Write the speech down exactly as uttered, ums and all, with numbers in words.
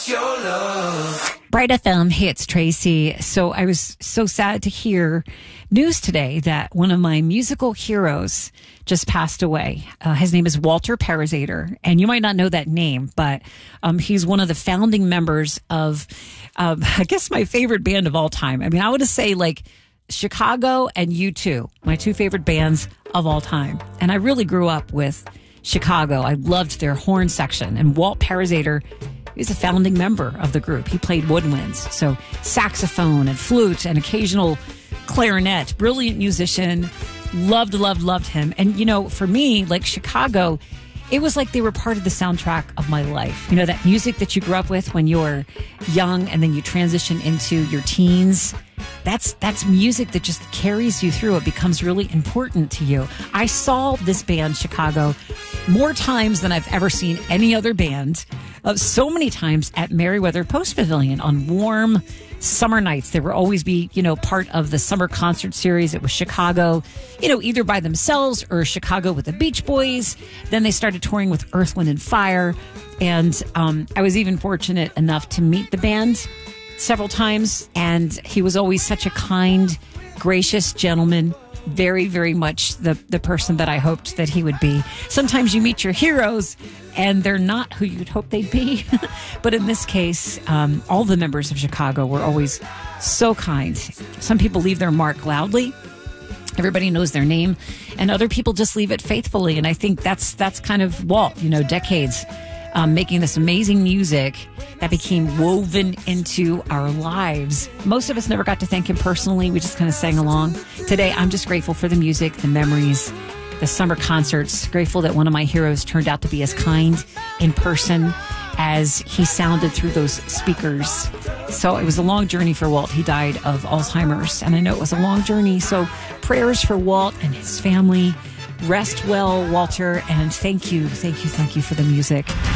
what's your love? Bright F M hits, Tracy. So I was so sad to hear news today that one of my musical heroes just passed away. Uh, his name is Walter Parazaider, and you might not know that name, but um, he's one of the founding members of, um, I guess, my favorite band of all time. I mean, I would say like Chicago and U two, my two favorite bands of all time. And I really grew up with Chicago. I loved their horn section, and Walt Parazaider, he was a founding member of the group. He played woodwinds, so saxophone and flute and occasional clarinet. Brilliant musician. Loved, loved, loved him. And, you know, for me, like Chicago, it was like they were part of the soundtrack of my life. You know, that music that you grew up with when you're young and then you transition into your teens. That's that's music that just carries you through. It becomes really important to you. I saw this band, Chicago, more times than I've ever seen any other band. Uh, so many times at Merriweather Post Pavilion on warm summer nights. They would always be, you know, part of the summer concert series. It was Chicago, you know, either by themselves or Chicago with the Beach Boys. Then they started touring with Earth, Wind and Fire. And um, I was even fortunate enough to meet the band several times. And he was always such a kind, gracious gentleman. Very, very much the, the person that I hoped that he would be. Sometimes you meet your heroes and they're not who you'd hope they'd be. But in this case, um, all the members of Chicago were always so kind. Some people leave their mark loudly. Everybody knows their name. And other people just leave it faithfully. And I think that's that's kind of Walt, you know, decades um, making this amazing music that became woven into our lives. Most of us never got to thank him personally. We just kind of sang along. Today, I'm just grateful for the music, the memories, the summer concerts. Grateful that one of my heroes turned out to be as kind in person as he sounded through those speakers. So it was a long journey for Walt. He died of Alzheimer's, and I know it was a long journey. So prayers for Walt and his family. Rest well, Walter, and thank you, thank you, thank you for the music.